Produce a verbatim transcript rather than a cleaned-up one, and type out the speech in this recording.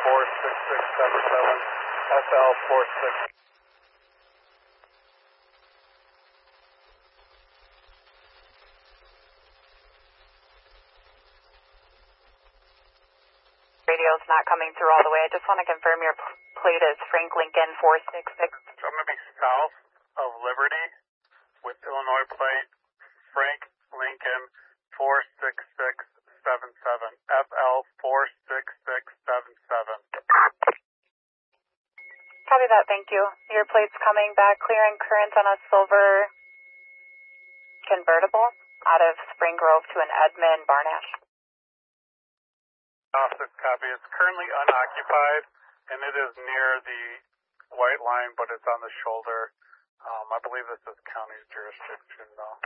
four six six seven seven, F L four six. Radio's not coming through all the way. I just want to confirm your plate is Frank Lincoln four six six. So I'm going to be south of Liberty with Illinois plate Frank Lincoln four six six seven seven, F L four six six seven seven. Copy that, thank you. Your plate's coming back clear and current on a silver convertible out of Spring Grove to an Edmund Barnash. Awesome, copy. It's currently unoccupied, and it is near the white line, but it's on the shoulder. Um, I believe this is county's jurisdiction, though.